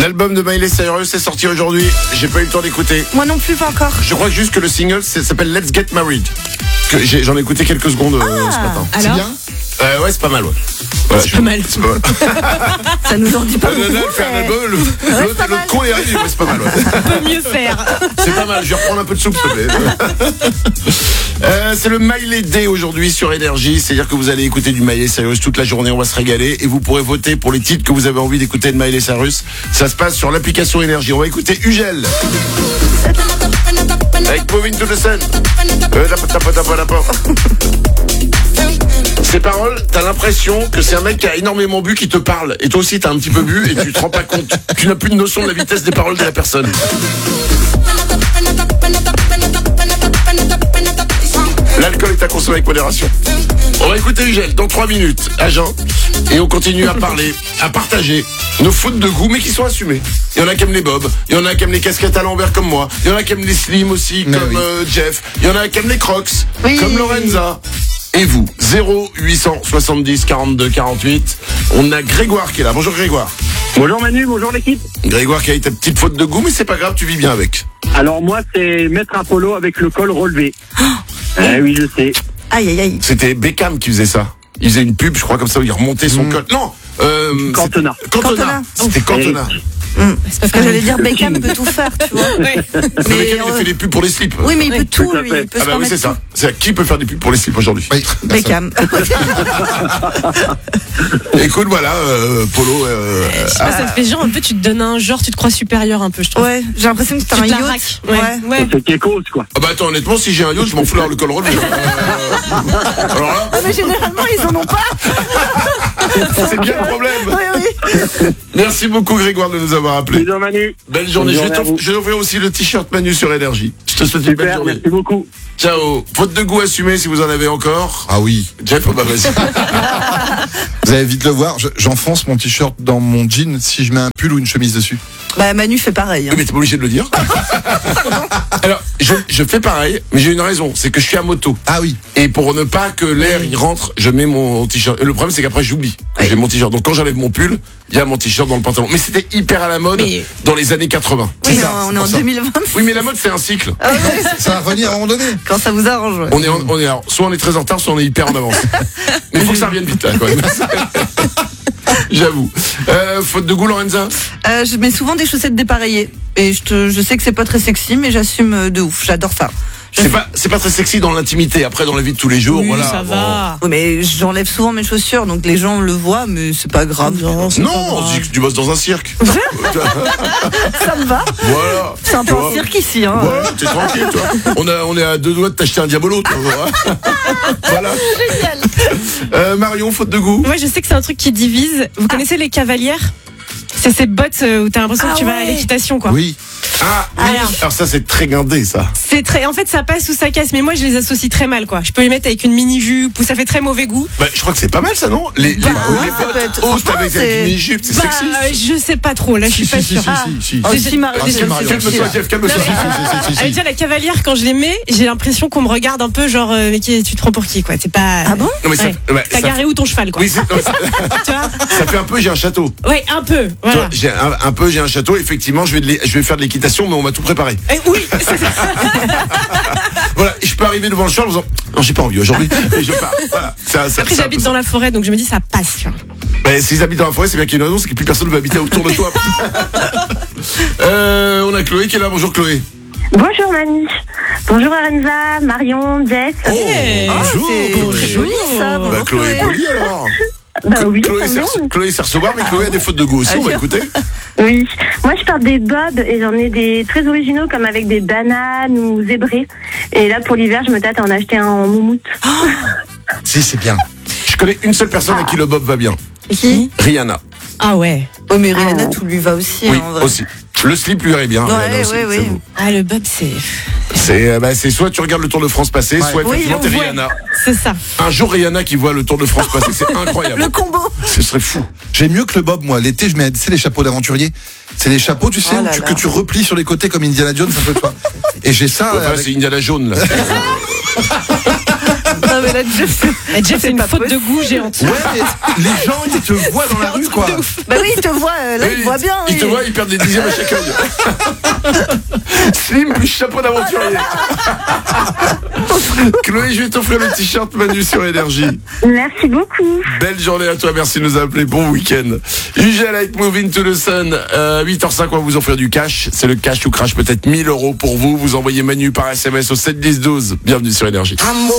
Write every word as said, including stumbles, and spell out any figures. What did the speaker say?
L'album de Miley Cyrus est sorti aujourd'hui. J'ai pas eu le temps d'écouter. Moi non plus, pas encore. Je crois juste que le single c'est- s'appelle Let's Get Married. Que j'ai- j'en ai écouté quelques secondes euh, Ah, ce matin. alors C'est bien euh, Ouais, c'est pas mal, ouais. Voilà, C'est je- pas mal. C'est pas mal. Ça nous en dit pas Euh, beaucoup. là, elle fait un mais- album, le- Ouais, l'autre c'est pas l'autre mal. con est arrivé, ouais, c'est pas mal. Ouais. On peut mieux faire. C'est pas mal, je vais reprendre un peu de soupe, s'il te plaît. Euh, c'est le Miley Day aujourd'hui sur Énergie, c'est-à-dire que vous allez écouter du Miley Cyrus toute la journée, on va se régaler et vous pourrez voter pour les titres que vous avez envie d'écouter de Miley Cyrus. Ça se passe sur l'application Énergie. On va écouter Ugel avec Moving to the Sun. Euh, la- la- la- la- la- la- Ces paroles, t'as l'impression que c'est un mec qui a énormément bu qui te parle. Et toi aussi, t'as un petit peu bu et tu te rends pas compte. Tu n'as plus de notion de la vitesse des paroles de la personne. L'alcool est à consommer avec modération. On va écouter Ugel dans trois minutes, à Jean. Et on continue à parler, à partager nos fautes de goût, mais qui sont assumées. Il y en a qui aiment les bobs, il y en a qui aiment les casquettes à l'envers comme moi, il y en a qui aiment les slim aussi, Mais comme oui. euh, Jeff, il y en a qui aiment les crocs, Oui. comme Lorenza. Et vous, zéro huit cent soixante-dix quarante-deux quarante-huit. On a Grégoire qui est là. Bonjour Grégoire. Bonjour Manu, bonjour l'équipe. Grégoire qui a eu ta petite faute de goût, mais c'est pas grave, tu vis bien avec. Alors moi c'est Maître Apollo avec le col relevé. Eh oui je sais. Aïe, aïe, aïe. C'était Beckham qui faisait ça. Il faisait une pub, je crois, comme ça, où il remontait son col. Non euh, Cantona. c'était- Cantona. Cantona. C'était Cantona. Hum, Parce que j'allais dire Beckham peut tout faire, tu vois. Ouais. Mais Beckham, il a euh, fait des pubs pour les slips. Oui, mais il peut Oui, tout, tout à lui. fait. Il peut Ah se bah oui, permettre c'est ça. C'est qui peut faire des pubs pour les slips aujourd'hui? Oui, tout. Beckham. Écoute, voilà, euh, Polo. Euh, Je sais pas, ça te fait genre un peu, tu te donnes un genre, tu te crois supérieur un peu, je trouve. Ouais, j'ai l'impression que c'est Tu un te la yacht. raques. Ouais. Ouais. ouais. C'est Kekos quoi. Ah bah attends, honnêtement, si j'ai un yacht, je m'en fous d'avoir le col relevé. Euh, alors là, Ah, mais généralement, ils en ont pas. c'est bien le problème. Oui, oui. Merci beaucoup Grégoire de nous avoir appelés. Bisous Manu. Belle journée. Je Bonne vais journée à t'off- vous. je vais offrir aussi le t-shirt Manu sur Énergie. Je te souhaite une belle Super, journée. merci beaucoup. Ciao. Faute de goût assumée si vous en avez encore. Ah oui. Jeff, oh bah vas-y. Vous allez vite le voir, je- j'enfonce mon t-shirt dans mon jean si je mets un pull ou une chemise dessus. Bah, Manu fait pareil. hein. Oui, mais t'es pas obligé de le dire. Alors, je, je fais pareil, mais j'ai une raison, c'est que je suis à moto. Ah oui. Et pour ne pas que l'air il rentre, je mets mon t-shirt. Et le problème, c'est qu'après, j'oublie que j'ai mon t-shirt. Donc, quand j'enlève mon pull, il y a mon t-shirt dans le pantalon. Mais c'était hyper à la mode Mais- dans les années quatre-vingts. Oui, C'est ça, on c'est est en pour ça. deux mille vingt. Oui, mais la mode, c'est un cycle. Ah ouais, Ça va revenir à un moment donné. quand ça vous arrange. ouais. On est, en- on est, alors, soit on est très en retard, soit on est hyper en avance. Mais il faut que ça revienne vite, là, quand même. J'avoue. Euh, faute de goût, Lorenza? Euh, je mets souvent des chaussettes dépareillées. Et je, te, je sais que c'est pas très sexy, mais j'assume euh, de ouf. J'adore ça. Je- C'est pas, c'est pas très sexy dans l'intimité. Après, dans la vie de tous les jours, Oui, voilà. ça bon. va. Oui, mais j'enlève souvent mes chaussures, donc les gens le voient, mais c'est pas grave. Non, c'est pas Non, on grave. dit que tu bosses dans un cirque. Ça me va. Voilà. C'est un peu Tu vois. un cirque ici. Hein. Voilà, t'es tranquille, toi. On, a, on est à deux doigts de t'acheter un diabolo, toi. Voilà. Euh, Marion, faute de goût. Moi, je sais que c'est un truc qui divise. Vous connaissez les cavalières? C'est ces bottes euh, où t'as l'impression Ah que tu vas à ouais. l'équitation, quoi. Oui. Ah, oui. Alors. Alors ça, c'est très guindé, ça. C'est très, en fait, ça passe ou ça casse, mais moi, je les associe très mal, quoi. Je peux les mettre avec une mini jupe ou ça fait très mauvais goût. Bah, je crois que c'est pas mal, ça, non? Les, les, Bah, les ça peut être- bottes hautes franchement, avec c'est- une mini-jupe, c'est Bah, sexy. euh, je sais pas trop. Là, je suis Si, pas si, si, sûre. si, Ah. si, si. Oh, si, Mar- Ah, déjà, si, Marion, c'est si, Calme-toi, sexy, Jeff, calme-toi. Si, si, si, si, si, Elle si. dit la cavalière, quand je les mets, j'ai l'impression qu'on me regarde un peu, genre, euh, mais qui, tu te prends pour qui, quoi. C'est pas. Ah bon Non, mais ça, Ouais. ouais, T'as ça- garé où ton cheval, quoi. Oui, c'est- non, ça, Tu vois? ça fait un peu, j'ai un château. Ouais, un peu. Tu Voilà. vois, j'ai un, un peu, j'ai un château. Effectivement, je vais, de l'é- je vais faire de l'équitation, mais on m'a tout préparé. Eh, oui, c'est ça. Voilà, et je peux arriver devant le cheval en disant, non, j'ai pas envie aujourd'hui. Et je pars. Voilà. Ça, ça, Après, ça- j'habite dans la forêt, donc je me dis, ça passe, tu vois. Ben, s'ils habitent dans la forêt, c'est bien qu'il y ait une raison, c'est que plus personne ne veut habiter autour de toi. euh, on a Chloé qui est là. Bonjour Chloé. Bonjour Manu. Bonjour Lorenza, Marion, Jess. Oh, Hey. bonjour. C'est Chloé. joli ça. Bah, Bonjour, Chloé est Chloé. polie alors. Bah oui, Chloé, quand sait même. rece- Chloé sait recevoir, mais Chloé a des fautes de goût aussi. On va écouter. Oui. Moi je porte des bobs et j'en ai des très originaux comme avec des bananes ou zébrés. Et là pour l'hiver je me tâte à en acheter un en moumoute. Si, c'est bien. Je connais une seule personne à qui le bob va bien. Qui? Rihanna. Ah ouais. Oh, mais Rihanna, tout lui va aussi. Oui, hein, en vrai. aussi. Le slip lui irait bien. Ouais, Rihanna aussi, ouais, c'est ouais. beau. Ah, le bob, c'est. C'est euh, bah, c'est soit tu regardes le Tour de France passer, Ouais. soit Oui, effectivement on t'es voit. Rihanna. C'est ça. Un jour Rihanna qui voit le Tour de France passer, c'est incroyable. Le combo. Ce serait fou. J'ai mieux que le bob, moi. L'été, je mets, tu sais, les chapeaux d'aventurier. C'est les chapeaux, tu sais, Oh où là tu- là. que tu replies sur les côtés comme Indiana Jones, un peu, toi. Et j'ai ça. Enfin, avec- c'est Indiana Jaune là. Non, mais là, Jeff, Et Jeff, c'est une pas faute de possible. goût géante. Ouais, mais les gens, ils te voient dans la rue, quoi. Bah oui, il te voit, euh, là, Oui, il voit bien. Ils oui. te voient, ils perdent des dixièmes à chaque œil. Slim plus chapeau d'aventurier. Chloé, je vais t'offrir le t-shirt Manu sur Énergie. Merci beaucoup. Belle journée à toi, merci de nous appeler. Bon week-end. Ugel avec Moving to the Sun. Euh, huit heures cinq, on va vous offrir du cash. C'est le cash ou crash, peut-être mille euros pour vous. Vous envoyez Manu par S M S au sept dix douze. Bienvenue sur Énergie.